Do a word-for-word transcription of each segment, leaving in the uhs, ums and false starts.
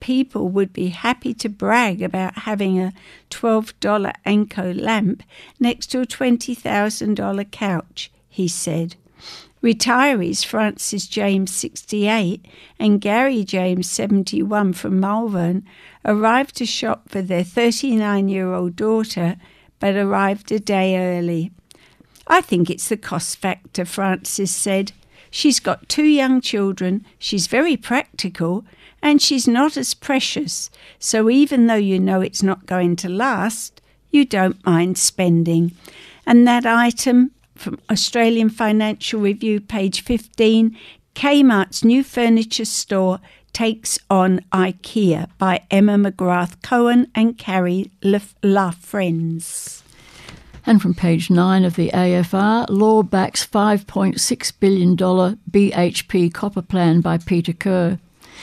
people would be happy to brag about having a twelve dollar Anko lamp next to a twenty thousand dollars couch, he said. Retirees Francis James, sixty-eight, and Gary James, seventy-one, from Malvern arrived to shop for their thirty-nine-year-old daughter, but arrived a day early. I think it's the cost factor, Francis said. She's got two young children, she's very practical, and she's not as precious, so even though you know it's not going to last, you don't mind spending. And that item from Australian Financial Review, page fifteen, Kmart's new furniture store takes on IKEA, by Emma McGrath Cohen and Carrie LaFrenz. And from page nine of the A F R, Law backs five point six billion dollars B H P copper plan by Peter Kerr.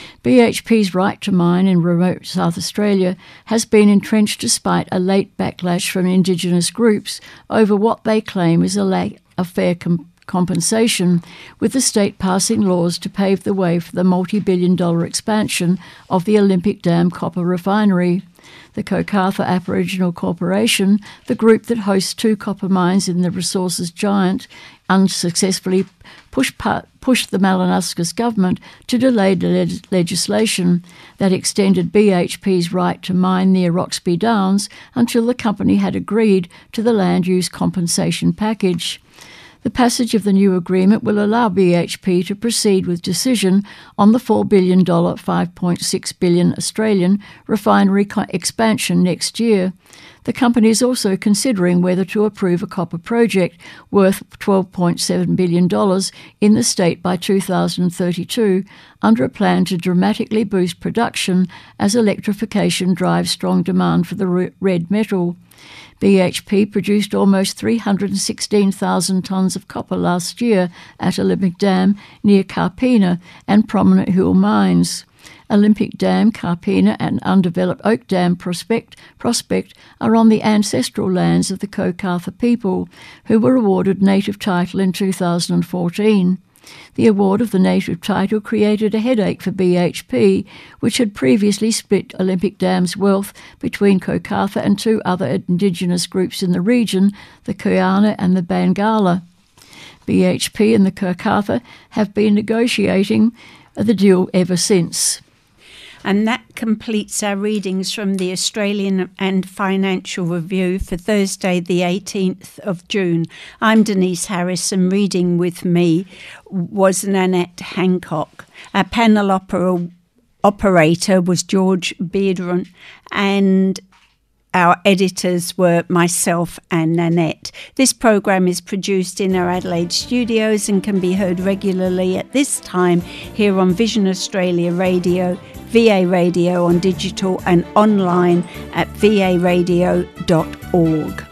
B H P's right to mine in remote South Australia has been entrenched despite a late backlash from Indigenous groups over what they claim is a lack of fair com- compensation, with the state passing laws to pave the way for the multi-billion dollar expansion of the Olympic Dam copper refinery. The Kokatha Aboriginal Corporation, the group that hosts two copper mines in the resources giant, unsuccessfully pushed, part, pushed the Malinuskas government to delay the legislation that extended B H P's right to mine near Roxby Downs until the company had agreed to the land use compensation package. The passage of the new agreement will allow B H P to proceed with decision on the four billion dollars, five point six billion dollars Australian refinery co- expansion next year. The company is also considering whether to approve a copper project worth twelve point seven billion dollars in the state by two thousand thirty-two, under a plan to dramatically boost production as electrification drives strong demand for the red metal. B H P produced almost three hundred sixteen thousand tonnes of copper last year at Olympic Dam near Carpina and Prominent Hill mines. Olympic Dam, Carpina and undeveloped Oak Dam prospect, prospect are on the ancestral lands of the Kokatha people, who were awarded native title in two thousand fourteen. The award of the native title created a headache for B H P, which had previously split Olympic Dam's wealth between Kokatha and two other Indigenous groups in the region, the Kuyana and the Bangala. B H P and the Kokatha have been negotiating the deal ever since. And that completes our readings from the Australian and Financial Review for Thursday, the eighteenth of June. I'm Denise Harris, and reading with me was Nanette Hancock. Our panel opera, operator was George Beardron, and our editors were myself and Nanette. This program is produced in our Adelaide studios and can be heard regularly at this time here on Vision Australia Radio, V A Radio on digital, and online at v a radio dot org.